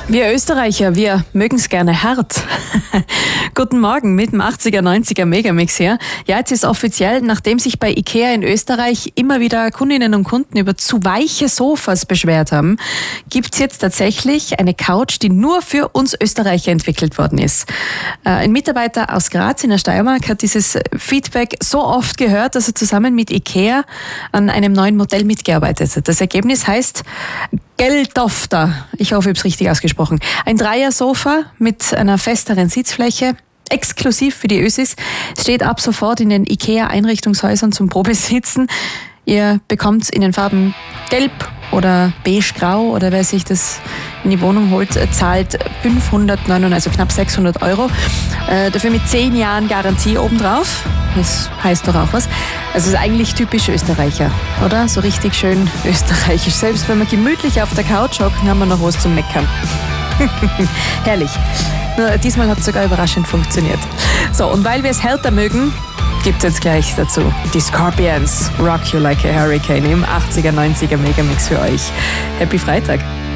Wir Österreicher, wir mögen es gerne hart. Guten Morgen mit dem 80er, 90er Megamix hier. Ja, jetzt ist offiziell, nachdem sich bei IKEA in Österreich immer wieder Kundinnen und Kunden über zu weiche Sofas beschwert haben, gibt's jetzt tatsächlich eine Couch, die nur für uns Österreicher entwickelt worden ist. Ein Mitarbeiter aus Graz in der Steiermark hat dieses Feedback so oft gehört, dass er zusammen mit IKEA an einem neuen Modell mitgearbeitet hat. Das Ergebnis heißt Geldofter. Ich hoffe, ich habe es richtig ausgesprochen. Ein Dreier-Sofa mit einer festeren Sitzfläche, exklusiv für die Ösis, steht ab sofort in den IKEA-Einrichtungshäusern zum Probesitzen. Ihr bekommt in den Farben Gelb oder Beige-Grau oder wer sich das in die Wohnung holt, zahlt 509, also knapp 600 €. Dafür mit 10 Jahren Garantie obendrauf. Das heißt doch auch was. Also es ist eigentlich typisch Österreicher, oder? So richtig schön österreichisch. Selbst wenn wir gemütlich auf der Couch hocken, haben wir noch was zum Meckern. Herrlich. Nur diesmal hat es sogar überraschend funktioniert. So, und weil wir es härter mögen, gibt es jetzt gleich dazu die Scorpions. Rock You Like a Hurricane im 80er, 90er Megamix für euch. Happy Freitag.